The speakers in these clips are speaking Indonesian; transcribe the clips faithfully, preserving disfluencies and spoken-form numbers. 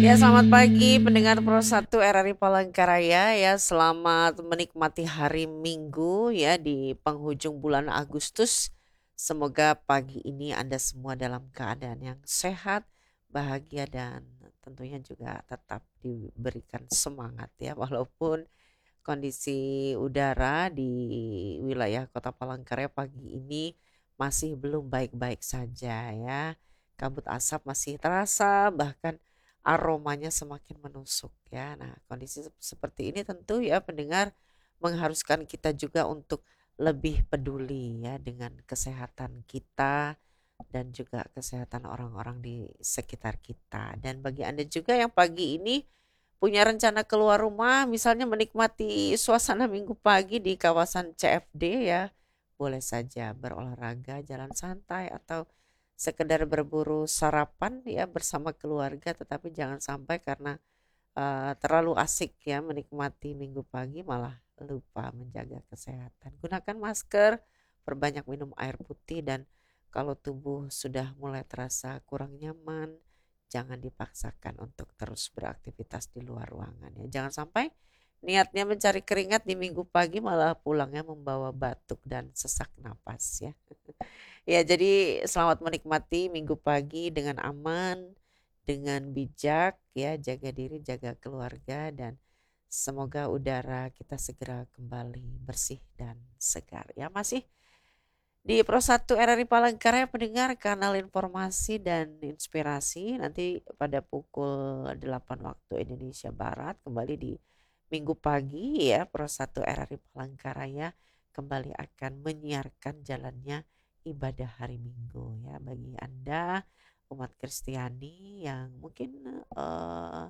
Ya, selamat pagi pendengar Pro satu R R I Palangkaraya ya. Selamat menikmati hari Minggu ya di penghujung bulan Agustus. Semoga pagi ini Anda semua dalam keadaan yang sehat, bahagia dan tentunya juga tetap diberikan semangat ya walaupun kondisi udara di wilayah Kota Palangkaraya pagi ini masih belum baik-baik saja ya. Kabut asap masih terasa, bahkan aromanya semakin menusuk ya. Nah, kondisi sep- seperti ini tentu ya pendengar mengharuskan kita juga untuk lebih peduli ya dengan kesehatan kita dan juga kesehatan orang-orang di sekitar kita. Dan bagi Anda juga yang pagi ini punya rencana keluar rumah, misalnya menikmati suasana minggu pagi di kawasan C F D ya, boleh saja berolahraga, jalan santai atau sekedar berburu sarapan ya bersama keluarga, tetapi jangan sampai karena eh, terlalu asik ya menikmati minggu pagi malah lupa menjaga kesehatan. Gunakan masker, perbanyak minum air putih dan kalau tubuh sudah mulai terasa kurang nyaman, jangan dipaksakan untuk terus beraktivitas di luar ruangan ya. Jangan sampai niatnya mencari keringat di minggu pagi malah pulangnya membawa batuk dan sesak napas ya. Ya, jadi selamat menikmati minggu pagi dengan aman, dengan bijak ya, jaga diri, jaga keluarga dan semoga udara kita segera kembali bersih dan segar. Ya, masih di Pro satu R R I Palangkaraya pendengar kanal informasi dan inspirasi nanti pada pukul delapan waktu Indonesia Barat kembali di Minggu pagi ya Pro satu R R I Palangkaraya kembali akan menyiarkan jalannya ibadah hari Minggu ya bagi Anda umat Kristiani yang mungkin eh,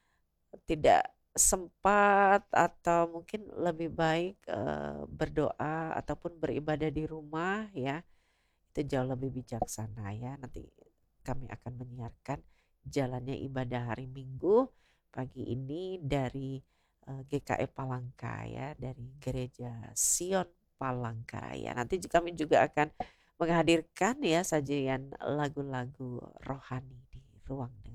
tidak sempat atau mungkin lebih baik eh, berdoa ataupun beribadah di rumah ya itu jauh lebih bijaksana ya. Nanti kami akan menyiarkan jalannya ibadah hari Minggu pagi ini dari eh, G K E Palangka ya, dari Gereja Sion Palangkaraya. Nanti kami juga akan menghadirkan ya sajian lagu-lagu rohani di ruang dengar.